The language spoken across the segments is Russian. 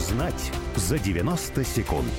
Узнать за 90 секунд.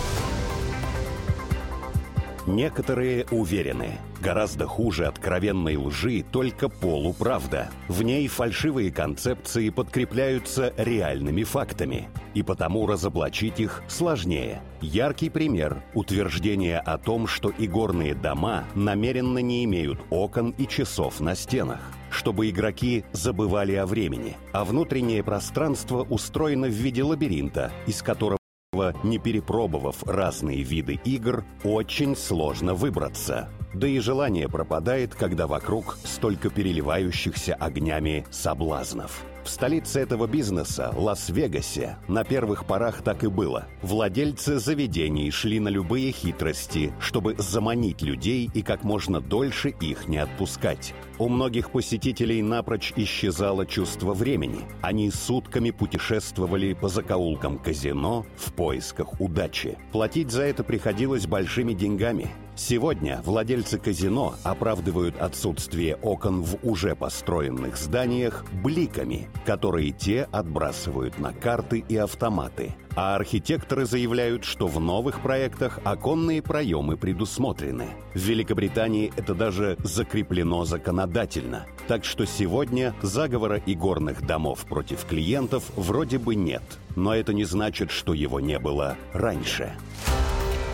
Некоторые уверены, гораздо хуже откровенной лжи только полуправда. В ней фальшивые концепции подкрепляются реальными фактами, и потому разоблачить их сложнее. Яркий пример – утверждение о том, что игорные дома намеренно не имеют окон и часов на стенах, чтобы игроки забывали о времени, а внутреннее пространство устроено в виде лабиринта, из которого, не перепробовав разные виды игр, очень сложно выбраться. Да и желание пропадает, когда вокруг столько переливающихся огнями соблазнов. В столице этого бизнеса, Лас-Вегасе, на первых порах так и было. Владельцы заведений шли на любые хитрости, чтобы заманить людей и как можно дольше их не отпускать. У многих посетителей напрочь исчезало чувство времени. Они сутками путешествовали по закоулкам казино в поисках удачи. Платить за это приходилось большими деньгами. Сегодня владельцы казино оправдывают отсутствие окон в уже построенных зданиях бликами, которые те отбрасывают на карты и автоматы. А архитекторы заявляют, что в новых проектах оконные проемы предусмотрены. В Великобритании это даже закреплено законодательно. Так что сегодня заговора игорных домов против клиентов вроде бы нет. Но это не значит, что его не было раньше.